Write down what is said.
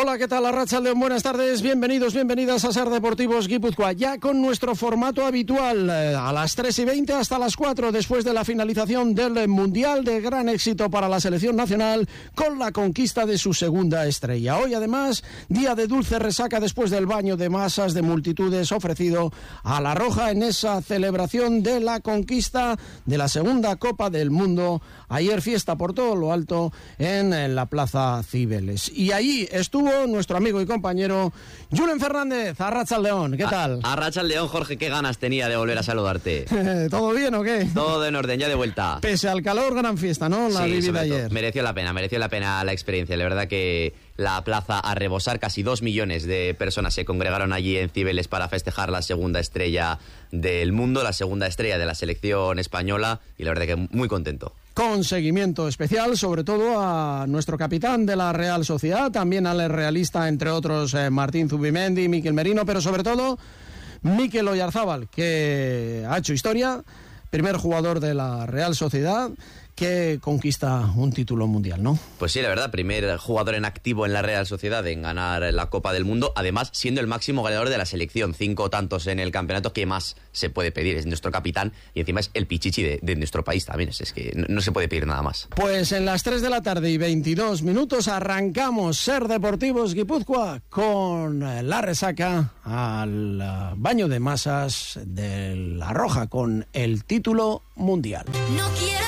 Hola, ¿qué tal? Arratsaldeon, buenas tardes, bienvenidos, bienvenidas a Ser Deportivos Guipúzcoa, ya con nuestro formato habitual, a las 3:20 hasta las 4, después de la finalización del Mundial, de gran éxito para la selección nacional, con la conquista de su segunda estrella. Hoy, además, día de dulce resaca después del baño de masas de multitudes ofrecido a la Roja en esa celebración de la conquista de la segunda Copa del Mundo. Ayer fiesta por todo lo alto en la Plaza Cibeles. Y ahí estuvo nuestro amigo y compañero Julen Fernández. Arratsaldeon, ¿qué tal? Arratsaldeon, Jorge, qué ganas tenía de volver a saludarte. ¿Todo bien o qué? Todo en orden, ya de vuelta. Pese al calor, gran fiesta, ¿no? La vivida ayer. Mereció la pena la experiencia. La verdad que la plaza a rebosar, casi 2 millones de personas se congregaron allí en Cibeles para festejar la segunda estrella del mundo, la segunda estrella de la selección española, y la verdad que muy contento. Con seguimiento especial, sobre todo a nuestro capitán de la Real Sociedad, también al realista, entre otros, Martín Zubimendi, Mikel Merino, pero sobre todo Mikel Oyarzábal, que ha hecho historia, primer jugador de la Real Sociedad que conquista un título mundial, ¿no? Pues sí, la verdad, primer jugador en activo en la Real Sociedad en ganar la Copa del Mundo, además siendo el máximo goleador de la selección, 5 tantos en el campeonato, ¿qué más se puede pedir? Es nuestro capitán y encima es el pichichi de nuestro país también, es que no se puede pedir nada más. Pues en las 3 de la tarde y 22 minutos arrancamos Ser Deportivos Guipúzcoa con la resaca al baño de masas de la Roja con el título mundial. No quiero